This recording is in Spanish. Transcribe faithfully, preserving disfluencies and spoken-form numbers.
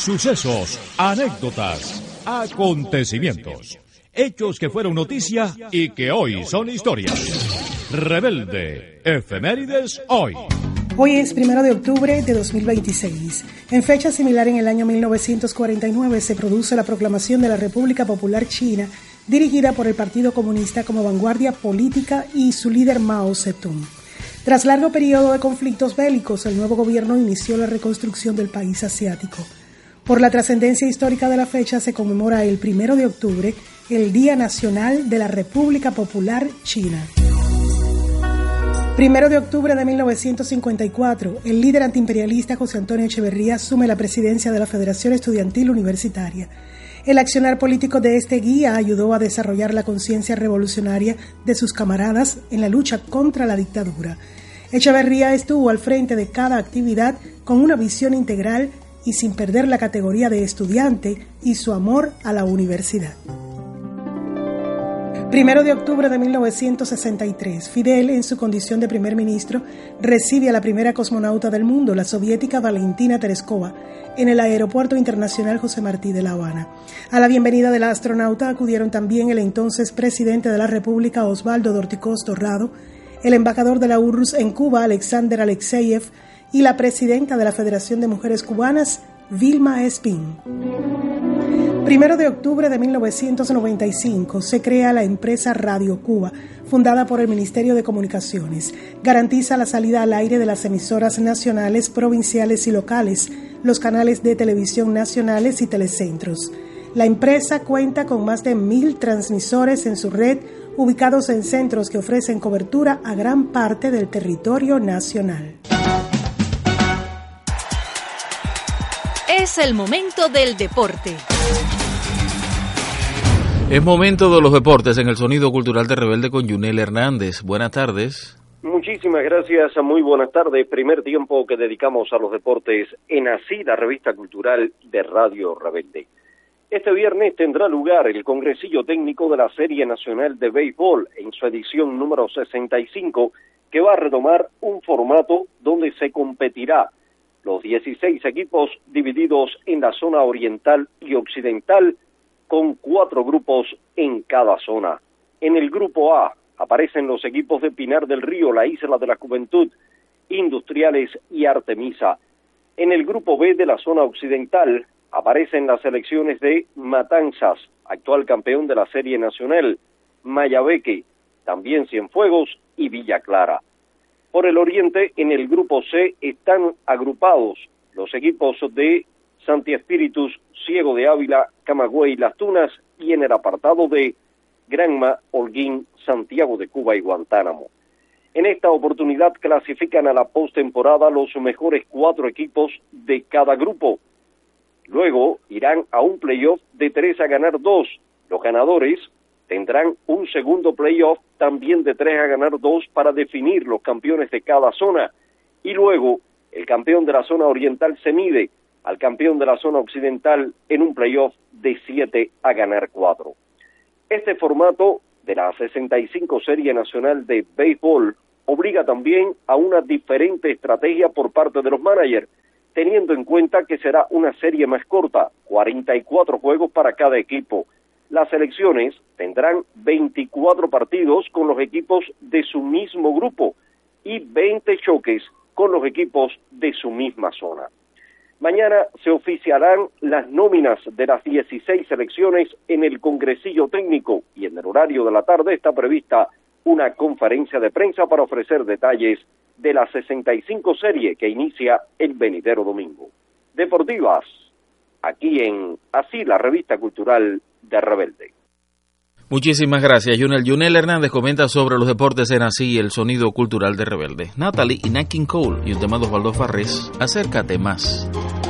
Sucesos, anécdotas, acontecimientos, hechos que fueron noticia y que hoy son historia. Rebelde, efemérides hoy. Hoy es primero de octubre de dos mil veintiséis. En fecha similar, en el año mil novecientos cuarenta y nueve, se produce la proclamación de la República Popular China, dirigida por el Partido Comunista como vanguardia política y su líder Mao Zedong. Tras largo periodo de conflictos bélicos, el nuevo gobierno inició la reconstrucción del país asiático. Por la trascendencia histórica de la fecha, se conmemora el primero de octubre, el Día Nacional de la República Popular China. Primero de octubre de mil novecientos cincuenta y cuatro, el líder antiimperialista José Antonio Echeverría asume la presidencia de la Federación Estudiantil Universitaria. El accionar político de este guía ayudó a desarrollar la conciencia revolucionaria de sus camaradas en la lucha contra la dictadura. Echeverría estuvo al frente de cada actividad con una visión integral y sin perder la categoría de estudiante y su amor a la universidad. Primero de octubre de mil novecientos sesenta y tres, Fidel, en su condición de primer ministro, recibe a la primera cosmonauta del mundo, la soviética Valentina Tereskova, en el Aeropuerto Internacional José Martí de La Habana. A la bienvenida de la astronauta acudieron también el entonces presidente de la República, Osvaldo Dorticós Torrado, el embajador de la U R S S en Cuba, Alexander Alexeyev, y la presidenta de la Federación de Mujeres Cubanas, Vilma Espín. Primero de octubre de mil novecientos noventa y cinco se crea la empresa Radio Cuba, fundada por el Ministerio de Comunicaciones. Garantiza la salida al aire de las emisoras nacionales, provinciales y locales, los canales de televisión nacionales y telecentros. La empresa cuenta con más de mil transmisores en su red, ubicados en centros que ofrecen cobertura a gran parte del territorio nacional. Es el momento del deporte. Es momento de los deportes en el Sonido Cultural de Rebelde con Yunel Hernández. Buenas tardes. Muchísimas gracias, muy buenas tardes. Primer tiempo que dedicamos a los deportes en Así, la revista cultural de Radio Rebelde. Este viernes tendrá lugar el Congresillo Técnico de la Serie Nacional de Béisbol en su edición número sesenta y cinco, que va a retomar un formato donde se competirá los dieciséis equipos divididos en la zona oriental y occidental, con cuatro grupos en cada zona. En el grupo A aparecen los equipos de Pinar del Río, la Isla de la Juventud, Industriales y Artemisa. En el grupo B de la zona occidental aparecen las selecciones de Matanzas, actual campeón de la Serie Nacional, Mayabeque, también Cienfuegos y Villa Clara. Por el oriente, en el grupo C están agrupados los equipos de Santi Espíritus, Ciego de Ávila, Camagüey, Las Tunas, y en el apartado de Granma, Holguín, Santiago de Cuba y Guantánamo. En esta oportunidad clasifican a la postemporada los mejores cuatro equipos de cada grupo. Luego irán a un playoff de tres a ganar dos. Los ganadores tendrán un segundo playoff también de tres a ganar dos para definir los campeones de cada zona. Y luego el campeón de la zona oriental se mide al campeón de la zona occidental en un playoff de siete a ganar cuatro. Este formato de la sesenta y cinco Serie Nacional de Béisbol obliga también a una diferente estrategia por parte de los managers, teniendo en cuenta que será una serie más corta, cuarenta y cuatro juegos para cada equipo. Las selecciones tendrán veinticuatro partidos con los equipos de su mismo grupo y veinte choques con los equipos de su misma zona. Mañana se oficiarán las nóminas de las dieciséis selecciones en el Congresillo Técnico y en el horario de la tarde está prevista una conferencia de prensa para ofrecer detalles de la sesenta y cinco serie que inicia el venidero domingo. Deportivas, aquí en Así, la revista cultural de Rebelde. Muchísimas gracias, Yunel. Yunel Hernández comenta sobre los deportes en Así, el Sonido Cultural de Rebelde. Natalie y Nat King Cole y un tema de Osvaldo Farrés, Acércate Más.